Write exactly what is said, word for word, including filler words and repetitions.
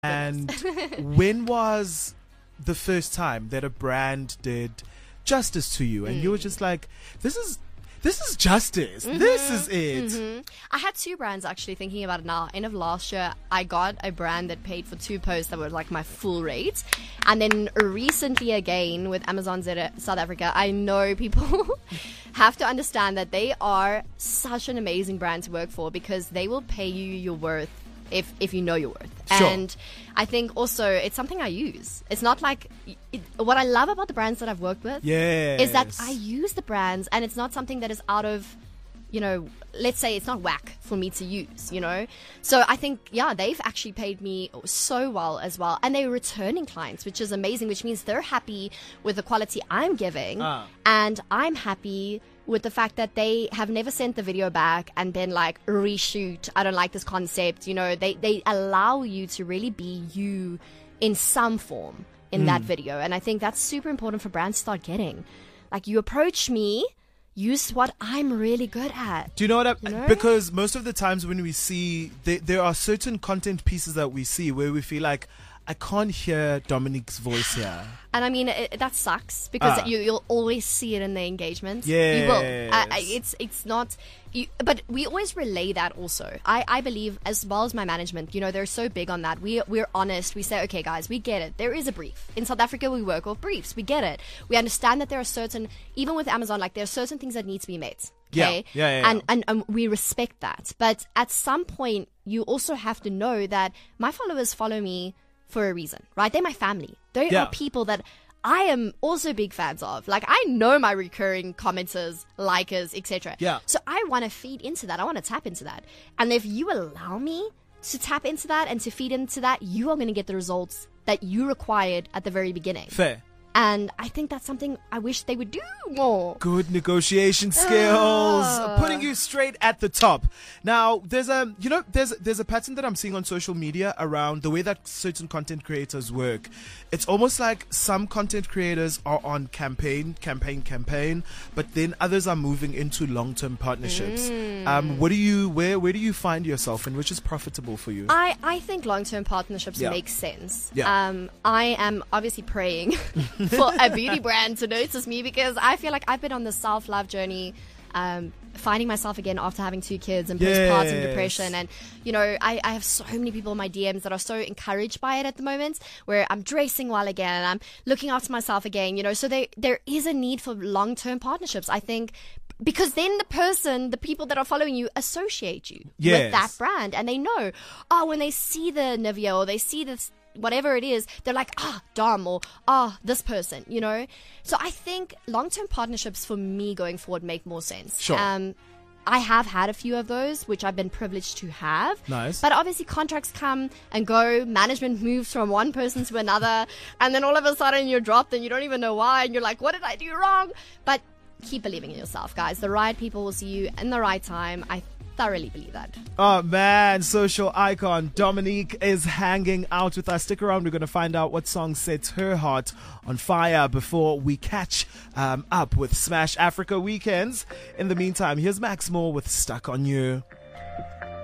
And when was the first time that a brand did justice to you and mm. you were just like, this is this is justice, mm-hmm. this is it? Mm-hmm. I had two brands actually, thinking about it now. End of last year, I got a brand that paid for two posts that were like my full rate. And then recently again with Amazon South Africa, I know people have to understand that they are such an amazing brand to work for, because they will pay you your worth if if you know your worth. Sure. And I think also it's something I use. It's not like it, what I love about the brands that I've worked with yes. is that I use the brands, and it's not something that is out of, you know, let's say it's not whack for me to use, you know. So I think, yeah, they've actually paid me so well as well, and they're returning clients, which is amazing, which means they're happy with the quality I'm giving, ah. and I'm happy with the fact that they have never sent the video back and been like, reshoot, I don't like this concept. You know, they, they allow you to really be you in some form in mm. that video. And I think that's super important for brands to start getting. Like, you approach me, use what I'm really good at. Do you know what I, you know? Because most of the times when we see, there, there are certain content pieces that we see where we feel like, I can't hear Dominique's voice here. And I mean, it, that sucks, because ah. you, you'll always see it in the engagements. Yes. You will. I, I, it's it's not... You, but we always relay that also. I, I believe, as well as my management, you know, they're so big on that. We, we're honest. We say, okay, guys, we get it. There is a brief. In South Africa, we work off briefs. We get it. We understand that there are certain... Even with Amazon, like, there are certain things that need to be met. Okay? Yeah, yeah, yeah, and, and and we respect that. But at some point, you also have to know that my followers follow me for a reason, right? They're my family. They yeah. are people that I am also big fans of. Like, I know my recurring commenters, likers, et cetera. Yeah. So I want to feed into that. I want to tap into that. And if you allow me to tap into that and to feed into that, you are going to get the results that you required at the very beginning. Fair. And I think that's something I wish they would do more. Good negotiation skills, Ah. putting you straight at the top. Now, there's a, you know, there's there's a pattern that I'm seeing on social media around the way that certain content creators work. It's almost like some content creators are on campaign, campaign, campaign, but then others are moving into long-term partnerships. Mm. Um, what do you, where where do you find yourself, and which is profitable for you? I, I think long-term partnerships Yeah. make sense. Yeah. Um, I am obviously praying for a beauty brand to notice me, because I feel like I've been on this self-love journey, um, finding myself again after having two kids and postpartum Yes. depression. And, you know, I, I have so many people in my D Ms that are so encouraged by it at the moment, where I'm dressing well again, I'm looking after myself again, you know. So there there is a need for long-term partnerships, I think, because then the person, the people that are following you associate you Yes. with that brand, and they know, oh, when they see the Nivea or they see this, whatever it is, they're like, ah, Dom, or ah, this person, you know. So I think long-term partnerships for me going forward make more sense. Sure. Um, I have had a few of those, which I've been privileged to have. Nice. But obviously contracts come and go, management moves from one person to another, and then all of a sudden you're dropped and you don't even know why, and you're like, what did I do wrong? But keep believing in yourself, guys. The right people will see you in the right time. I thoroughly believe that. Oh man, social icon Dominique is hanging out with us. Stick around, we're going to find out what song sets her heart on fire before we catch um, up with Smash Africa Weekends. In the meantime, here's Max Moore with Stuck on You.